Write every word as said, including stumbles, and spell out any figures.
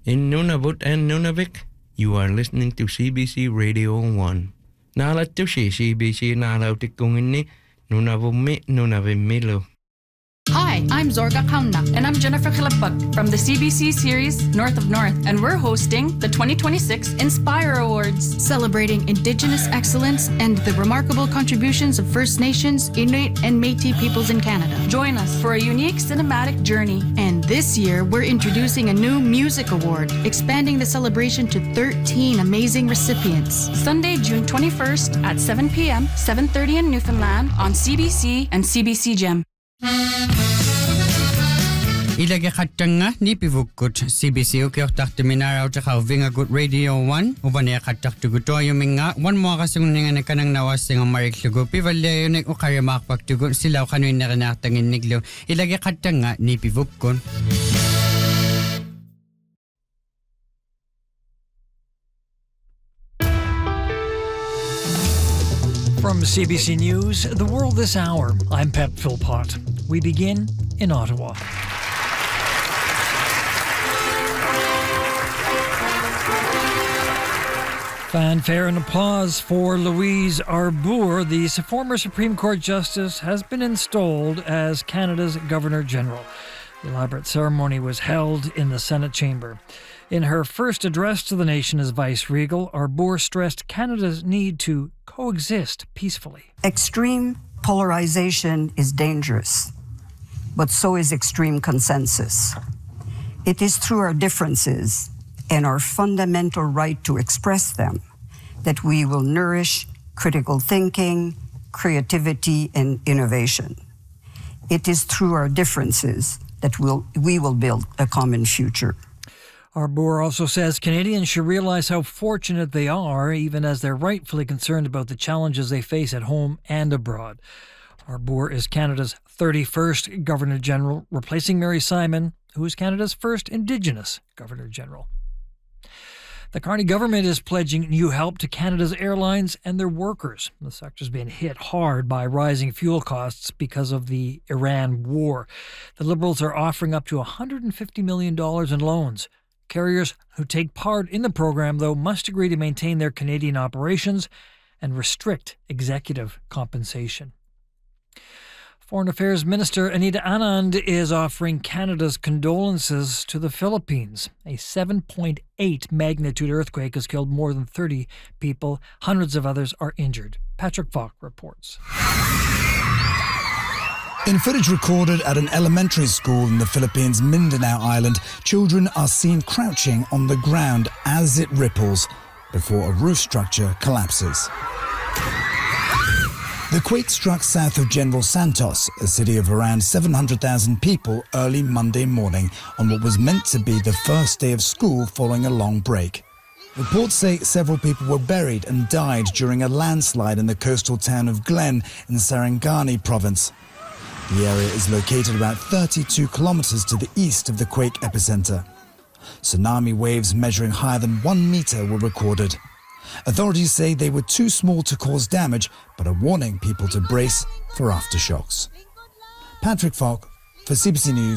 In Nunavut and Nunavik, you are listening to C B C Radio one. Nalat to si C B C nalautik kung ini Nunavumi Nunavimilu. Hi, I'm Zorga Kauna. And I'm Jennifer Khilapag from the C B C series North of North. And we're hosting the twenty twenty-six Inspire Awards, Celebrating Indigenous excellence and the remarkable contributions of First Nations, Inuit, and Métis peoples in Canada. Join us for a unique cinematic journey. And this year, we're introducing a new music award, expanding the celebration to thirteen amazing recipients. Sunday, June twenty-first at seven p.m., seven thirty in Newfoundland on C B C and C B C Gem. Ilagay katanga ni pivukut C B C ukiok takti minaraw taka vinga good radio one ubaniya katak tuguto yung mga one mo kasunga na kanang nawasing ang mariklugo pivalya yun ang ukaya makapagtugon silaw kanoy na kanatangin niglo ilagay katanga ni pivukut. From C B C News, The World This Hour, I'm Pep Philpott. We begin in Ottawa. Fanfare and applause for Louise Arbour. The former Supreme Court Justice has been installed as Canada's Governor-General. The elaborate ceremony was held in the Senate chamber. In her first address to the nation as Vice-Regal, Arbour stressed Canada's need to coexist peacefully. Extreme polarization is dangerous, but so is extreme consensus. It is through our differences and our fundamental right to express them that we will nourish critical thinking, creativity, and innovation. It is through our differences that we'll, we will build a common future. Arbour also says Canadians should realize how fortunate they are, even as they're rightfully concerned about the challenges they face at home and abroad. Arbour is Canada's thirty-first Governor-General, replacing Mary Simon, who is Canada's first Indigenous Governor-General. The Carney government is pledging new help to Canada's airlines and their workers. The sector's been hit hard by rising fuel costs because of the Iran war. The Liberals are offering up to one hundred fifty million dollars in loans. Carriers who take part in the program, though, must agree to maintain their Canadian operations and restrict executive compensation. Foreign Affairs Minister Anita Anand is offering Canada's condolences to the Philippines. A seven point eight magnitude earthquake has killed more than thirty people. Hundreds of others are injured. Patrick Falk reports. In footage recorded at an elementary school in the Philippines' Mindanao Island, children are seen crouching on the ground as it ripples before a roof structure collapses. The quake struck south of General Santos, a city of around seven hundred thousand people, early Monday morning on what was meant to be the first day of school following a long break. Reports say several people were buried and died during a landslide in the coastal town of Glen in Sarangani province. The area is located about thirty-two kilometers to the east of the quake epicenter. Tsunami waves measuring higher than one meter were recorded. Authorities say they were too small to cause damage, but are warning people to brace for aftershocks. Patrick Falk for C B C News.